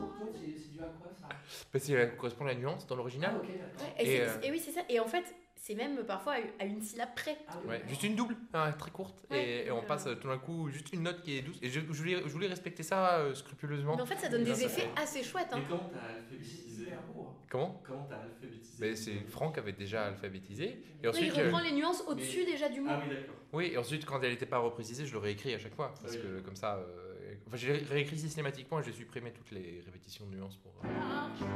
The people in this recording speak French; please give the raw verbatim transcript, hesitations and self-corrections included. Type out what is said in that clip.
toi, c'est c'est dû à quoi ça? Parce que ça correspond à la nuance dans l'original. Ah, ok, d'accord. Ouais, et, Et, c'est- euh, et oui, c'est ça. Et en fait, c'est même parfois à à une syllabe près. Ah, oui, Ouais, d'accord. juste une double, hein, très courte, Ouais, et, et on donc, passe euh, tout d'un coup juste une note qui est douce. Et je, je voulais, je voulais respecter ça euh, scrupuleusement. Mais en fait, ça donne Et là, des ça effets fait- assez chouettes. Mais Hein. comment t'as C'est alphabétisé hyper beau. hein. Comment? Comment t'as alphabétisé Ben, c'est Franck avait déjà alphabétisé. Et Oui, ensuite, il reprend euh, les nuances au-dessus déjà du mot. Ah oui, d'accord. oui, et ensuite quand elle n'était pas reprécisée, je l'aurais écrit à chaque fois. Parce Oui. que comme ça, euh, enfin, j'ai réécrit systématiquement et j'ai supprimé toutes les répétitions de nuances pour. euh,